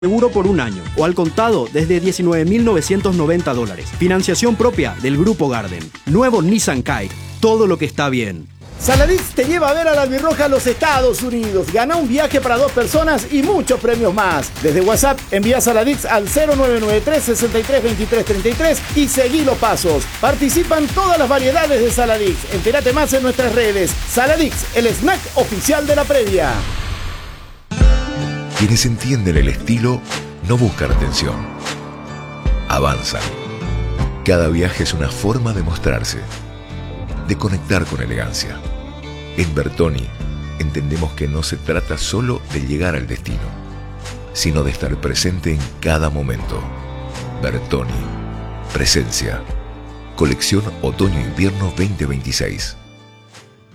Seguro por un año o al contado desde $19.990. Financiación propia del Grupo Garden. Nuevo Nissan Kite. Todo lo que está bien. Saladix te lleva a ver a la albirroja a los Estados Unidos. Gana un viaje para 2 personas y muchos premios más. Desde WhatsApp envía Saladix al 0993 63 23 33 y seguí los pasos. Participan todas las variedades de Saladix. Entérate más en nuestras redes. Saladix, el snack oficial de la previa. Quienes entienden el estilo no buscan atención. Avanzan. Cada viaje es una forma de mostrarse, de conectar con elegancia. En Bertoni entendemos que no se trata solo de llegar al destino, sino de estar presente en cada momento. Bertoni. Presencia. Colección Otoño-Invierno 2026.